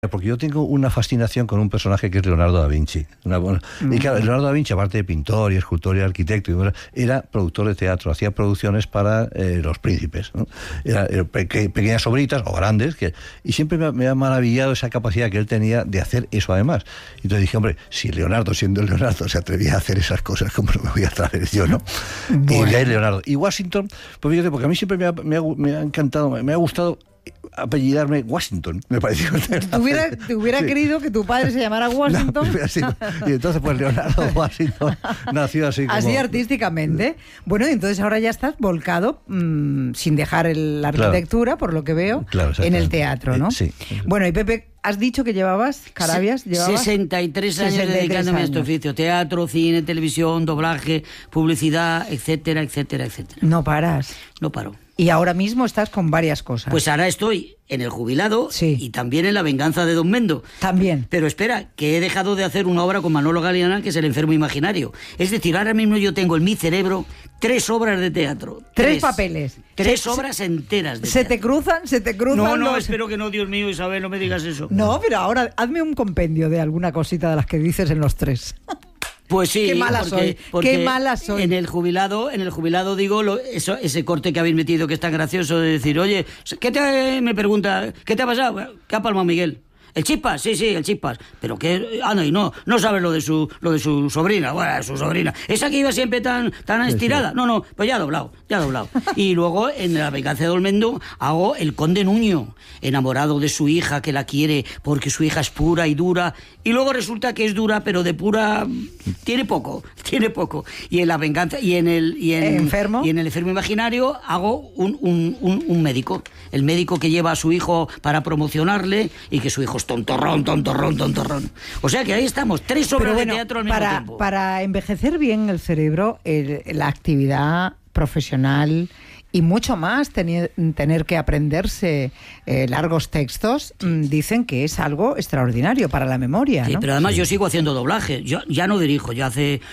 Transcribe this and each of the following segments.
Porque yo tengo una fascinación con un personaje que es Leonardo da Vinci. Y claro, Leonardo da Vinci, aparte de pintor y escultor y arquitecto, era productor de teatro, hacía producciones para los príncipes, ¿no? Pequeñas obritas o grandes, y siempre me ha maravillado esa capacidad que él tenía de hacer eso además. Y entonces dije, hombre, si Leonardo, siendo Leonardo, se atrevía a hacer esas cosas, ¿cómo no me voy a atrever yo, no? Bueno. Y de ahí Leonardo. Y Washington, pues fíjate, porque a mí siempre me ha encantado, me ha gustado apellidarme Washington, me pareció. ¿Te hubiera querido que tu padre se llamara Washington? No, y entonces pues Leonardo Washington nació así como... Así artísticamente. Bueno, y entonces ahora ya estás volcado, sin dejar la arquitectura, por lo que veo, en el teatro, ¿no? Sí. Bueno, y Pepe, has dicho que llevabas, Carabias, 63 años dedicándome a este oficio. Teatro, cine, televisión, doblaje, publicidad, etcétera, etcétera, etcétera. No paras. No paro. Y ahora mismo estás con varias cosas. Pues ahora estoy en El Jubilado y también en La Venganza de Don Mendo. También. Pero espera, que he dejado de hacer una obra con Manolo Galeana, que es El enfermo imaginario. Es decir, ahora mismo yo tengo en mi cerebro 3 obras de teatro. 3 papeles. 3 obras enteras de teatro. ¿Se te cruzan? No, espero que no, Dios mío, Isabel, no me digas eso. No, pero ahora hazme un compendio de alguna cosita de las que dices en los 3. Pues sí, qué mala soy. En el jubilado digo ese corte que habéis metido que es tan gracioso de decir, oye, me pregunta, ¿qué te ha pasado? ¿Qué ha palmado Miguel? ¿El Chispas? Sí, el Chispas. ¿Pero qué? Y no sabes lo de su sobrina. Bueno, su sobrina. ¿Esa que iba siempre tan estirada? No, pues ya ha doblado. Y luego, en La Venganza de Don Mendo, hago el conde Nuño, enamorado de su hija, que la quiere porque su hija es pura y dura. Y luego resulta que es dura, pero de pura... Tiene poco. Y en La Venganza... Y en el enfermo imaginario hago un médico. El médico que lleva a su hijo para promocionarle y que su hijo es tontorrón. O sea que ahí estamos, 3 obras de teatro al mismo tiempo. Para envejecer bien el cerebro, la actividad profesional y mucho más, tener que aprenderse largos textos, dicen que es algo extraordinario para la memoria, sí, ¿no? Pero además yo sigo haciendo doblaje. Yo ya no dirijo, yo hace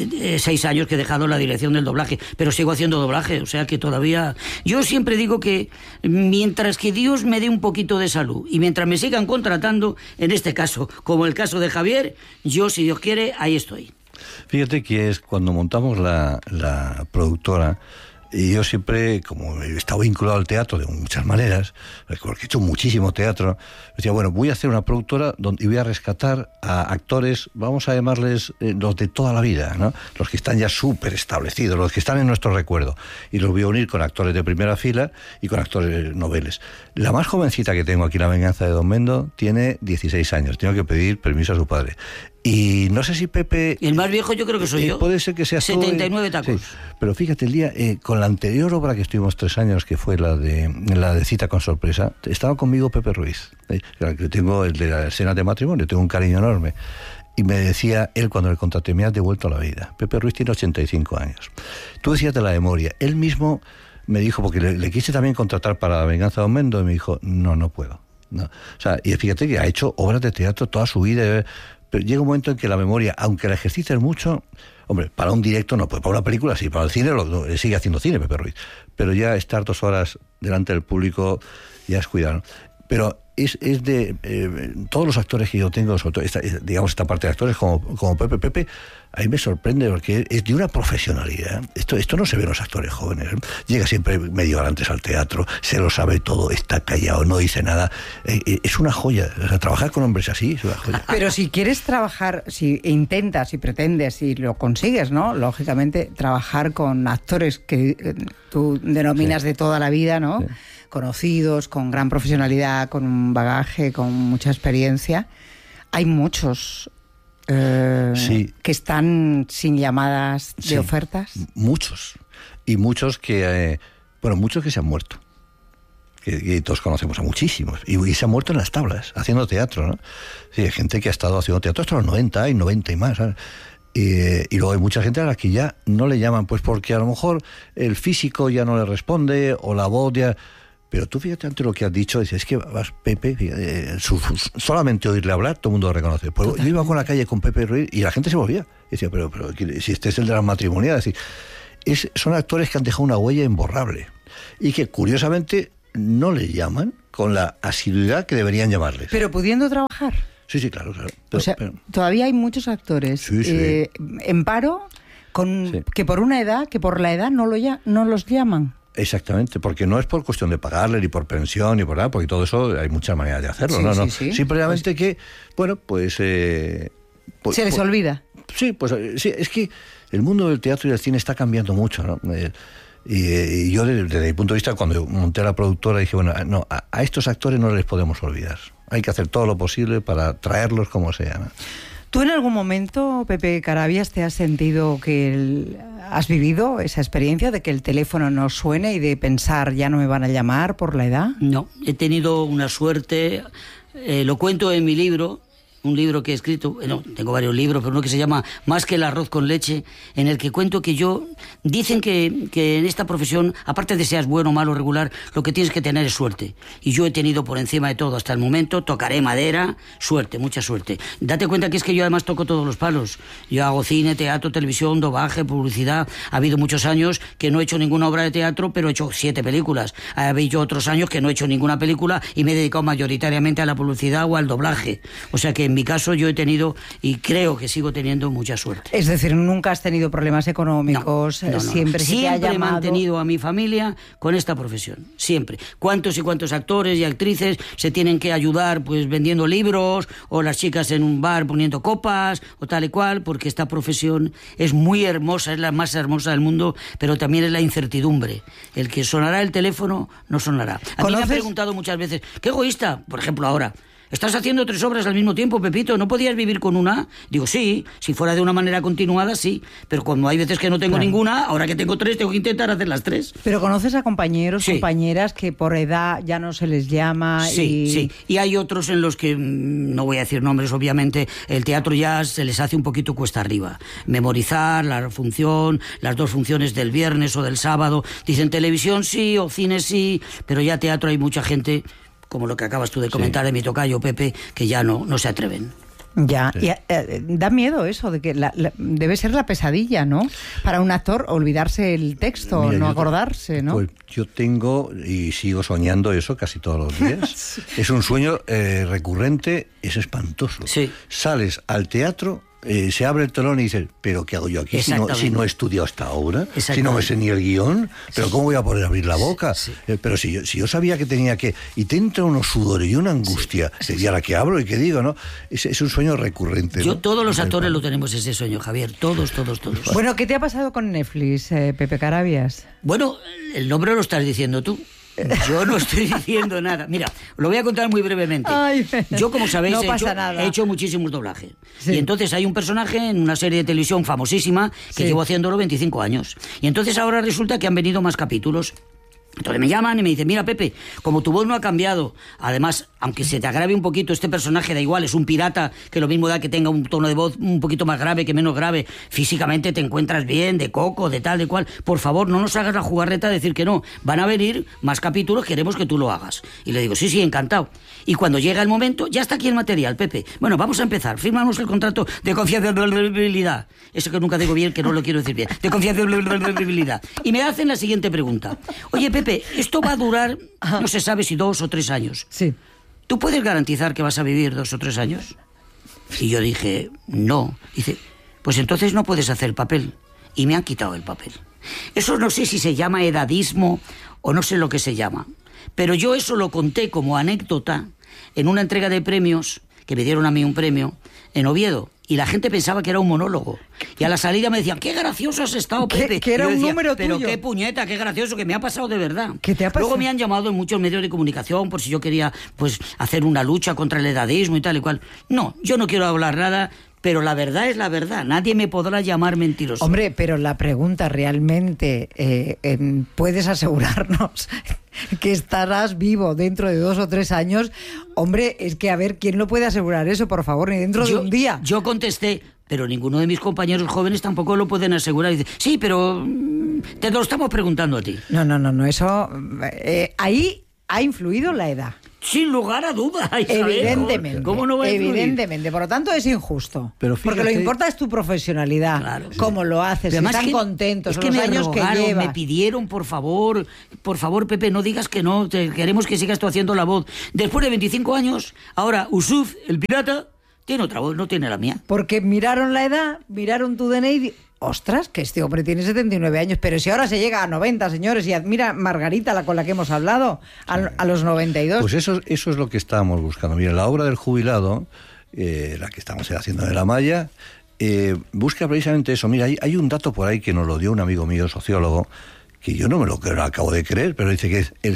6 años que he dejado la dirección del doblaje, pero sigo haciendo doblaje, o sea que todavía... Yo siempre digo que mientras que Dios me dé un poquito de salud y mientras me sigan contratando, en este caso, como el caso de Javier, yo, si Dios quiere, ahí estoy. Fíjate que es cuando montamos la productora. Y yo siempre, como he estado vinculado al teatro de muchas maneras, porque he hecho muchísimo teatro, decía, bueno, voy a hacer una productora y voy a rescatar a actores, vamos a llamarles los de toda la vida, ¿no? Los que están ya súper establecidos, los que están en nuestro recuerdo. Y los voy a unir con actores de primera fila y con actores noveles. La más jovencita que tengo aquí, La Venganza de Don Mendo, tiene 16 años. Tengo que pedir permiso a su padre. Y no sé si Pepe... Y el más viejo yo creo que soy yo. Puede ser que sea 79 tacos. Sí, pero fíjate, el día con la anterior obra que estuvimos 3 años, que fue la de Cita con sorpresa, estaba conmigo Pepe Ruiz, que tengo el de la escena de matrimonio, tengo un cariño enorme. Y me decía él cuando le contraté, me has devuelto a la vida. Pepe Ruiz tiene 85 años. Tú decías de la memoria. Él mismo me dijo, porque le quise también contratar para La Venganza de Don Mendo, y me dijo, no puedo. No. O sea, y fíjate que ha hecho obras de teatro toda su vida. Pero llega un momento en que la memoria, aunque la ejercites mucho, hombre, para un directo no, pues para una película sí, para el cine sigue haciendo cine Pepe Ruiz, pero ya estar 2 horas delante del público ya es cuidado, ¿no? Pero es de todos los actores que yo tengo, sobre todo esta parte de actores como Pepe, a mí me sorprende porque es de una profesionalidad. Esto no se ve en los actores jóvenes, ¿eh? Llega siempre medio antes al teatro, se lo sabe todo, está callado, no dice nada. Es una joya. O sea, trabajar con hombres así es una joya. Pero si quieres trabajar, si intentas, si pretendes, y lo consigues, ¿no? Lógicamente, trabajar con actores que tú denominas de toda la vida, ¿no? Sí. Conocidos, con gran profesionalidad, con un bagaje, con mucha experiencia. Hay muchos que están sin llamadas de ofertas. Muchos. Y muchos que se han muerto. Que todos conocemos a muchísimos. Y se han muerto en las tablas, haciendo teatro, ¿no? Sí, hay gente que ha estado haciendo teatro hasta los 90 y 90 y más, ¿sabes? Y luego hay mucha gente a la que ya no le llaman, pues porque a lo mejor el físico ya no le responde, o la voz ya... Pero tú fíjate ante lo que has dicho, dices, es que vas, Pepe, solamente oírle hablar, todo el mundo lo reconoce. Pues yo iba con la calle con Pepe Ruiz y la gente se volvía. Y decía, pero si este es el de las matrimoniales. Son actores que han dejado una huella imborrable y que curiosamente no le llaman con la asiduidad que deberían llamarles. Pero pudiendo trabajar. Sí, claro. O sea, todavía hay muchos actores en paro que por una edad, que por la edad no los llaman. Exactamente, porque no es por cuestión de pagarle, ni por pensión, ni por nada, porque todo eso hay muchas maneras de hacerlo, Sí. Simplemente que, bueno, pues... se les olvida. Sí, es que el mundo del teatro y del cine está cambiando mucho, ¿no? Y yo, desde mi punto de vista, cuando monté la productora, dije, bueno, no, a estos actores no les podemos olvidar. Hay que hacer todo lo posible para traerlos como sea, ¿no? ¿Tú en algún momento, Pepe Carabias, te has sentido has vivido esa experiencia de que el teléfono no suene y de pensar ya no me van a llamar por la edad? No, he tenido una suerte, lo cuento en mi libro, un libro que he escrito, tengo varios libros, pero uno que se llama Más que el arroz con leche, en el que cuento que dicen que en esta profesión, aparte de seas bueno, malo, regular, lo que tienes que tener es suerte. Y yo he tenido por encima de todo hasta el momento, tocaré madera, suerte, mucha suerte. Date cuenta que es que yo además toco todos los palos. Yo hago cine, teatro, televisión, doblaje, publicidad. Ha habido muchos años que no he hecho ninguna obra de teatro, pero he hecho 7 películas. Ha habido otros años que no he hecho ninguna película y me he dedicado mayoritariamente a la publicidad o al doblaje. O sea que en mi caso yo he tenido, y creo que sigo teniendo, mucha suerte. Es decir, nunca has tenido problemas económicos, no. Siempre he mantenido a mi familia con esta profesión, siempre. ¿Cuántos y cuántos actores y actrices se tienen que ayudar pues vendiendo libros, o las chicas en un bar poniendo copas, o tal y cual? Porque esta profesión es muy hermosa, es la más hermosa del mundo, pero también es la incertidumbre. El que sonará el teléfono, no sonará. A mí me han preguntado muchas veces, ¿qué egoísta? Por ejemplo, ahora, ¿estás haciendo 3 obras al mismo tiempo, Pepito? ¿No podías vivir con una? Digo, sí, si fuera de una manera continuada, sí. Pero como hay veces que no tengo ninguna, ahora que tengo 3, tengo que intentar hacer las 3. Pero ¿conoces a compañeros, compañeras que por edad ya no se les llama? Sí. Y hay otros en los que, no voy a decir nombres, obviamente, el teatro ya se les hace un poquito cuesta arriba. Memorizar la función, las 2 funciones del viernes o del sábado. Dicen televisión sí, o cine sí, pero ya teatro hay mucha gente, como lo que acabas tú de comentar de mi tocayo, Pepe, que ya no se atreven. Ya, y da miedo eso, de que debe ser la pesadilla, ¿no? Para un actor olvidarse el texto, mira, no acordarse, ¿no? Pues yo tengo y sigo soñando eso casi todos los días. Es un sueño recurrente, es espantoso. Sí. Sales al teatro, se abre el telón y dices, ¿pero qué hago yo aquí si no he estudiado hasta ahora? Si no me sé ni el guión, ¿pero cómo voy a poder abrir la boca? Pero si yo sabía que tenía que... Y te entra unos sudores y una angustia. ¿Y ahora qué hablo y qué digo, no? Es un sueño recurrente, ¿no? Todos los actores lo tenemos ese sueño, Javier. Todos. Bueno, ¿qué te ha pasado con Netflix, Pepe Carabias? Bueno, el nombre lo estás diciendo tú. Yo no estoy diciendo nada. Mira, lo voy a contar muy brevemente. Yo, como sabéis, he hecho muchísimos doblajes. Sí. Y entonces hay un personaje en una serie de televisión famosísima que llevo haciéndolo 25 años. Y entonces ahora resulta que han venido más capítulos. Entonces me llaman y me dicen, mira, Pepe, como tu voz no ha cambiado, además, aunque se te agrave un poquito, este personaje da igual, es un pirata, que lo mismo da que tenga un tono de voz un poquito más grave que menos grave, físicamente te encuentras bien, de coco, de tal, de cual, por favor, no nos hagas la jugarreta de decir que no, van a venir más capítulos, queremos que tú lo hagas. Y le digo, sí, encantado. Y cuando llega el momento, ya está aquí el material, Pepe. Bueno, vamos a empezar, firmamos el contrato de confidencialidad. Eso que nunca digo bien, que no lo quiero decir bien. De confidencialidad. Y me hacen la siguiente pregunta. Oye, Pepe, esto va a durar, no se sabe si 2 o 3 años. Sí. ¿Tú puedes garantizar que vas a vivir 2 o 3 años? Y yo dije, no. Dice, pues entonces no puedes hacer el papel. Y me han quitado el papel. Eso no sé si se llama edadismo o no sé lo que se llama. Pero yo eso lo conté como anécdota en una entrega de premios, que me dieron a mí un premio, en Oviedo. Y la gente pensaba que era un monólogo. Y a la salida me decían, qué gracioso has estado, Pepe. Que era un número tuyo. Pero qué puñeta, qué gracioso, que me ha pasado de verdad. ¿Qué te ha pasado? Luego me han llamado en muchos medios de comunicación por si yo quería pues hacer una lucha contra el edadismo y tal y cual. No, yo no quiero hablar nada, pero la verdad es la verdad. Nadie me podrá llamar mentiroso. Hombre, pero la pregunta realmente, ¿puedes asegurarnos que estarás vivo dentro de 2 o 3 años? Hombre, es que a ver, ¿quién lo puede asegurar eso, por favor? Ni dentro de un día. Yo contesté, pero ninguno de mis compañeros jóvenes tampoco lo pueden asegurar. Y dice, sí, pero te lo estamos preguntando a ti. No, eso... ahí ha influido la edad. Sin lugar a dudas. Evidentemente. ¿Cómo no va a influir? Evidentemente. Por lo tanto, es injusto. Pero porque lo que importa es tu profesionalidad. Claro, cómo lo haces, si están contentos, es que los me años rogaron, que llevas. me pidieron, por favor, Pepe, no digas que no, queremos que sigas tú haciendo la voz. Después de 25 años, ahora Usuf, el pirata, tiene otra voz, no tiene la mía. Porque miraron la edad, miraron tu DNI y... Ostras, que este hombre tiene 79 años, pero si ahora se llega a 90, señores, y admira Margarita, con la que hemos hablado, a los 92. Pues eso es lo que estábamos buscando. Mira, la obra del jubilado, la que estamos haciendo en La Maya, busca precisamente eso. Mira, hay un dato por ahí que nos lo dio un amigo mío, sociólogo, que yo no me lo acabo de creer, pero dice que el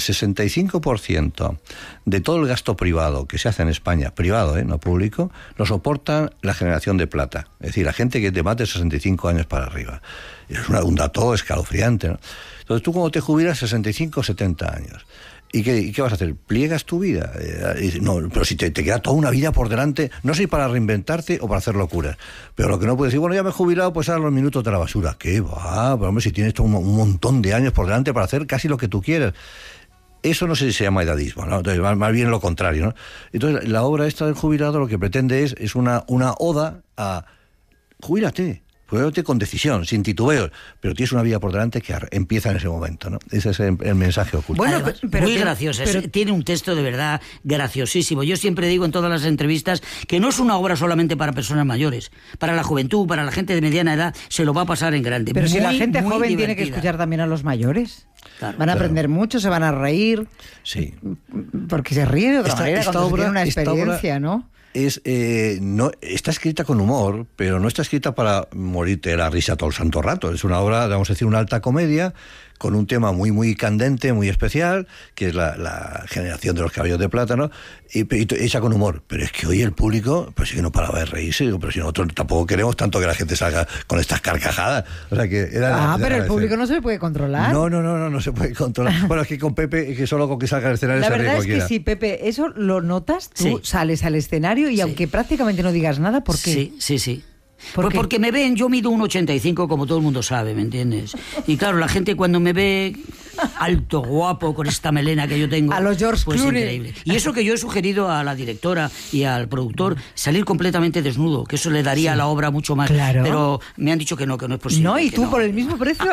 65% de todo el gasto privado que se hace en España, privado, no público, lo soporta la generación de plata. Es decir, la gente que es de más de 65 años para arriba. Es un dato escalofriante, ¿no? Entonces tú cuando te jubilas 65 o 70 años, ¿y qué vas a hacer? ¿Pliegas tu vida? No, pero si te queda toda una vida por delante, no sé si para reinventarte o para hacer locuras. Pero lo que no puedes decir, bueno, ya me he jubilado, pues ahora los minutos de la basura. ¿Qué va? Pero hombre, si tienes todo un montón de años por delante para hacer casi lo que tú quieras. Eso no sé si se llama edadismo, ¿no? Entonces, más bien lo contrario, ¿no? Entonces, la obra esta del jubilado lo que pretende es una oda a jubílate con decisión, sin titubeos, pero tienes una vida por delante que empieza en ese momento, ¿no? Ese es el mensaje oculto. Bueno, pero muy graciosa, tiene un texto de verdad graciosísimo. Yo siempre digo en todas las entrevistas que no es una obra solamente para personas mayores, para la juventud, para la gente de mediana edad, se lo va a pasar en grande. Pero muy, si la gente joven divertida. Tiene que escuchar también a los mayores. Claro, van a aprender mucho, se van a reír. Sí. Porque se ríe de otra manera cuando se tiene una experiencia, ¿no? No está escrita con humor, pero no está escrita para morirte de la risa todo el santo rato. Es una obra, vamos a decir, una alta comedia con un tema muy muy candente, muy especial, que es la generación de los caballos de plátano, y hecha con humor. Pero es que hoy el público, pues sí que no paraba de reírse. Digo, pero si nosotros tampoco queremos tanto que la gente salga con estas carcajadas. O sea que pero el público no se puede controlar. No se puede controlar. Bueno, es que con Pepe, es que solo con que salga al escenario se ríe cualquiera. La verdad es que sí, Pepe, eso lo notas, tú sales al escenario y aunque prácticamente no digas nada, ¿por qué? Sí. Pues porque me ven, yo mido 1,85 como todo el mundo sabe, ¿me entiendes? Y claro, la gente cuando me ve alto, guapo, con esta melena que yo tengo, a los George pues Clooney. Increíble. Y eso que yo he sugerido a la directora y al productor, salir completamente desnudo, que eso le daría a la obra mucho más. Claro. Pero me han dicho que no es posible. No, y tú por el mismo precio,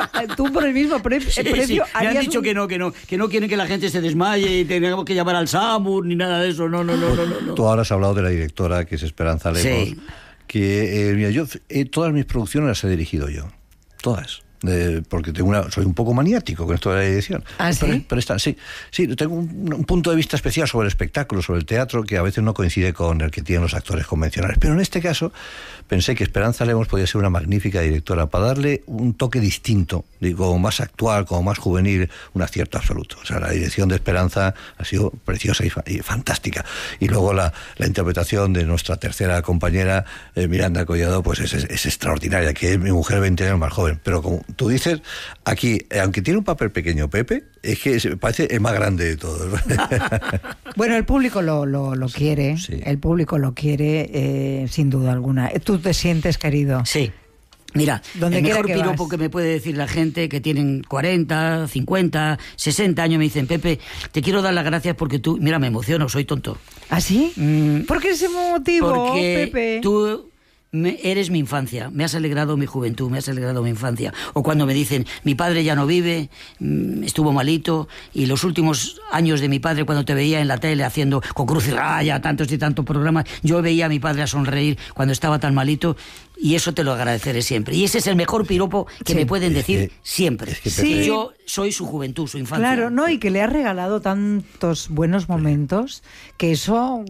precio me han dicho que no quieren que la gente se desmaye y tengamos que llamar al SAMUR ni nada de eso. No. Tú ahora has hablado de la directora, que es Esperanza Lemos. Sí. Que mira, yo todas mis producciones las he dirigido yo, todas. Porque soy un poco maniático con esto de la edición. ¿Ah, sí? Pero tengo un punto de vista especial sobre el espectáculo, sobre el teatro, que a veces no coincide con el que tienen los actores convencionales. Pero en este caso pensé que Esperanza Lemos podía ser una magnífica directora para darle un toque distinto, como más actual, como más juvenil, un acierto absoluto. O sea, la dirección de Esperanza ha sido preciosa y fantástica. Y luego la interpretación de nuestra tercera compañera, Miranda Collado, pues es extraordinaria, que es mi mujer 20 años más joven. Pero como tú dices, aquí, aunque tiene un papel pequeño Pepe, es que parece el más grande de todos. Bueno, el público lo quiere, Sí. El público lo quiere, sin duda alguna. ¿Tú te sientes querido? Sí. Mira, Donde el mejor quiera que piropo vas. que me puede decir la gente que tienen 40, 50, 60 años, me dicen, Pepe, te quiero dar las gracias porque tú, mira, me emociono, soy tonto. ¿Ah, sí? ¿Por qué ese motivo, Porque Pepe? tú eres mi infancia, me has alegrado mi juventud, me has alegrado mi infancia. O cuando me dicen, mi padre ya no vive, estuvo malito, y los últimos años de mi padre, cuando te veía en la tele haciendo con Cruz y Raya, tantos y tantos programas, yo veía a mi padre a sonreír cuando estaba tan malito, y eso te lo agradeceré siempre. Y ese es el mejor piropo que me pueden decir siempre. Es que Y yo soy su juventud, su infancia. Claro, ¿no? Y que le has regalado tantos buenos momentos que eso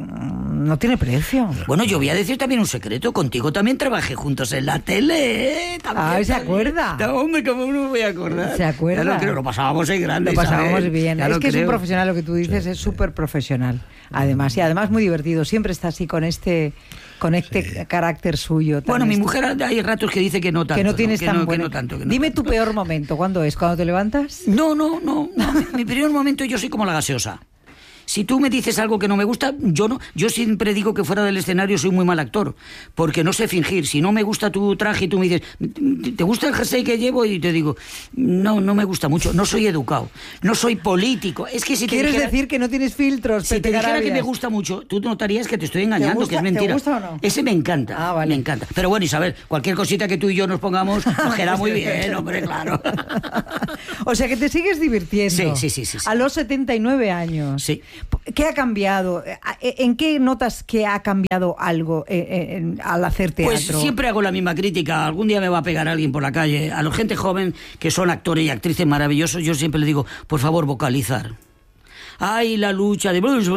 no tiene precio. Bueno, yo voy a decir también un secreto. Contigo también trabajé juntos en la tele. También, ¿se acuerda? Hombre, ¿cómo no me voy a acordar? ¿Se acuerda? Claro, creo, lo pasábamos en grande. Lo pasábamos Isabel. bien. Claro, es que es un creo. profesional, lo que tú dices, es súper profesional. Además, y además muy divertido. Siempre está así con este carácter suyo. Bueno, mi mujer hay ratos que dice que no tanto. Que no tienes que tan no, bueno. que no tanto, que no Dime tanto. tu peor momento. ¿Cuándo es? ¿Cuándo te levantas? No. Mi primer momento yo soy como la gaseosa. Si tú me dices algo que no me gusta, yo siempre digo que fuera del escenario soy muy mal actor, porque no sé fingir. Si no me gusta tu traje y tú me dices, ¿te gusta el jersey que llevo? Y te digo, no me gusta mucho, no soy educado, no soy político. Es que si te ¿Quieres dijera, decir que no tienes filtros? si te dijera que me gusta mucho, tú notarías que te estoy engañando, que es mentira. ¿Te gusta o no? Ese me encanta, me encanta. Pero bueno, Isabel, cualquier cosita que tú y yo nos pongamos nos queda muy bien, hombre, claro. O sea que te sigues divirtiendo. Sí. A los 79 años. Sí. ¿Qué ha cambiado? ¿En qué notas que ha cambiado algo al hacer teatro? Pues siempre hago la misma crítica. Algún día me va a pegar alguien por la calle. A la gente joven, que son actores y actrices maravillosos, yo siempre le digo, por favor, vocalizar. Ay, la lucha de...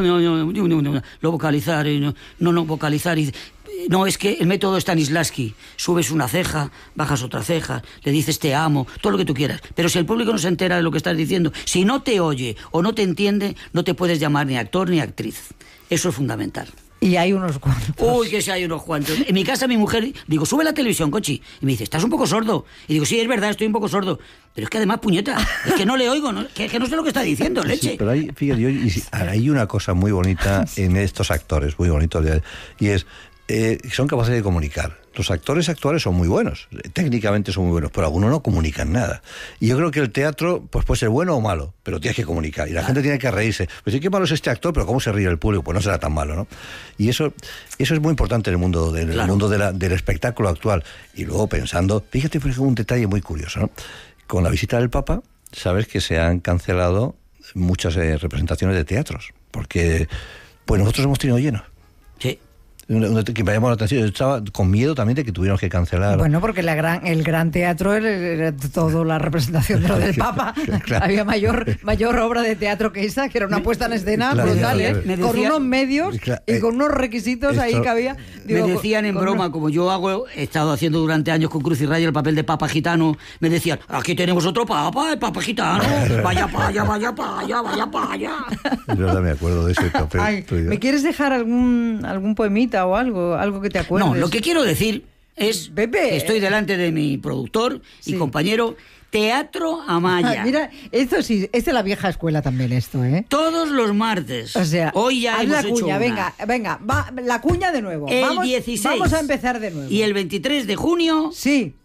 Lo vocalizar, no vocalizar. No, es que el método Stanislavski. Subes una ceja, bajas otra ceja, le dices te amo, todo lo que tú quieras. Pero si el público no se entera de lo que estás diciendo, si no te oye o no te entiende, no te puedes llamar ni actor ni actriz. Eso es fundamental. Y hay unos cuantos. Uy, que si hay unos cuantos. En mi casa mi mujer, digo, sube la televisión, Conchi. Y me dice, ¿estás un poco sordo? Y digo, sí, es verdad, estoy un poco sordo. Pero es que además, puñeta, es que no le oigo, ¿no? Que no sé lo que está diciendo, leche. Sí, pero hay una cosa muy bonita en estos actores, muy bonitos, y es... son capaces de comunicar. Los actores actuales son muy buenos, técnicamente son muy buenos, pero algunos no comunican nada. Y yo creo que el teatro pues puede ser bueno o malo, pero tienes que comunicar. Y la gente tiene que reírse. Pues sí, qué malo es este actor, pero ¿cómo se ríe el público? Pues no será tan malo, ¿no? Y eso es muy importante en el mundo, del espectáculo actual. Y luego pensando, fíjate, por ejemplo, un detalle muy curioso, ¿no? Con la visita del Papa, sabes que se han cancelado muchas representaciones de teatros, porque pues nosotros hemos tenido llenos. Sí. Que me llamó la atención. Yo estaba con miedo también de que tuviéramos que cancelar. Bueno, porque el gran teatro era toda la representación de lo del Papa. Claro. Había mayor obra de teatro que esa, que era una puesta en escena brutal, con unos medios y con unos requisitos ahí que había. Digo, me decían en broma, como yo he estado haciendo durante años con Cruz y Raya el papel de Papa Gitano, me decían, aquí tenemos otro Papa, el Papa Gitano, vaya para allá, vaya para allá, vaya para allá. Yo no me acuerdo de ese papel. Ay, ¿me quieres dejar algún poemita o algo que te acuerdes? No, lo que quiero decir es que estoy delante de mi productor y compañero Teatro Amaya. Mira, esto sí, es de la vieja escuela también esto, ¿eh? Todos los martes. O sea, hoy ya hemos la hecho cuña, una. venga, va, la cuña de nuevo. El 16. Vamos a empezar de nuevo. Y el 23 de junio... Sí.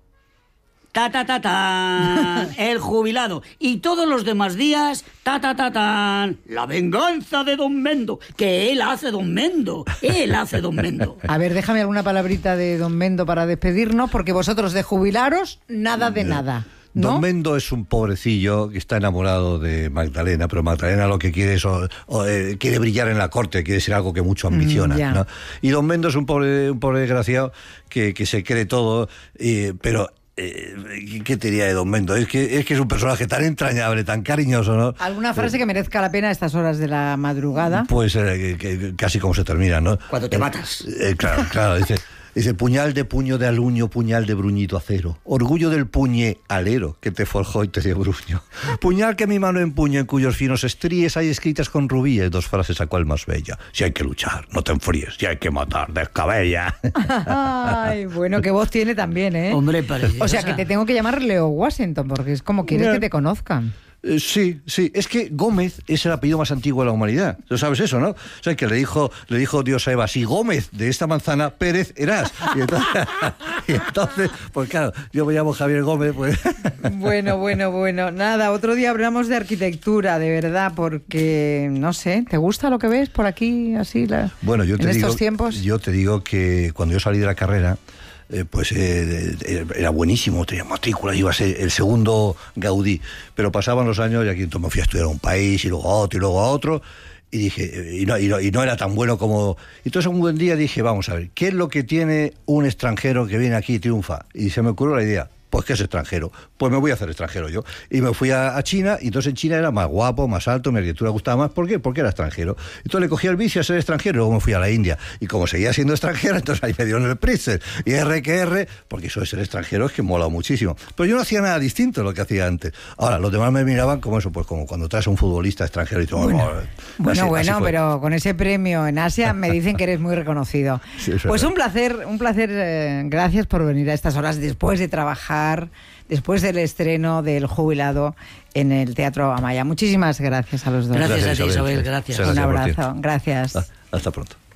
El jubilado. Y todos los demás días, la venganza de Don Mendo. Que él hace Don Mendo. A ver, déjame alguna palabrita de Don Mendo para despedirnos, porque vosotros de jubilaros, nada de nada. ¿No? Don Mendo es un pobrecillo que está enamorado de Magdalena, pero Magdalena lo que quiere es quiere brillar en la corte, quiere ser algo que mucho ambiciona, ¿no? Y Don Mendo es un pobre desgraciado que se cree todo, pero... ¿qué te diría de Don Mendo? Es que es un personaje tan entrañable, tan cariñoso, ¿no? ¿Alguna frase que merezca la pena a estas horas de la madrugada? Pues casi como se termina, ¿no? Cuando te matas. Claro, dice puñal de puño de aluño, puñal de bruñito acero, orgullo del puñe alero que te forjó y te dio bruño, puñal que mi mano empuña en cuyos finos estríes hay escritas con rubíes 2 frases a cual más bella: si hay que luchar, no te enfríes, si hay que matar, descabella. Ay, bueno, qué voz tiene también, ¿eh? Hombre, preciosa. O sea, que te tengo que llamar Leo Washington, porque es como quieres que te conozcan. Sí, es que Gómez es el apellido más antiguo de la humanidad. ¿Tú sabes eso, no? O sea, que le dijo Dios a Eva, si Gómez de esta manzana, Pérez eras. Y entonces, pues claro, yo me llamo Javier Gómez, pues... Bueno. Nada, otro día hablamos de arquitectura, de verdad, porque, no sé, ¿te gusta lo que ves por aquí, así, bueno, estos tiempos? Yo te digo que cuando yo salí de la carrera... era buenísimo, tenía matrícula, iba a ser el segundo Gaudí, pero pasaban los años y aquí entonces me fui a estudiar a un país y luego a otro y luego a otro y dije, y no era tan bueno como... Entonces un buen día dije, vamos a ver, ¿qué es lo que tiene un extranjero que viene aquí y triunfa? Y se me ocurrió la idea, pues que es extranjero, pues me voy a hacer extranjero yo. Y me fui a China, y entonces en China era más guapo, más alto, mi arquitectura gustaba más. ¿Por qué? Porque era extranjero. Entonces le cogí el vicio a ser extranjero, luego me fui a la India. Y como seguía siendo extranjero, entonces ahí me dieron el Pritzker. Y R, porque eso de ser extranjero es que mola muchísimo. Pero yo no hacía nada distinto de lo que hacía antes. Ahora, los demás me miraban como eso, pues como cuando traes a un futbolista extranjero y todo. Bueno, pero con ese premio en Asia me dicen que eres muy reconocido. Sí, pues un placer, gracias por venir a estas horas después de trabajar actuar después del estreno del Jubilado en el Teatro Amaya. Muchísimas gracias a los dos. Gracias a ti, Isabel, gracias. Un abrazo, gracias. Hasta pronto.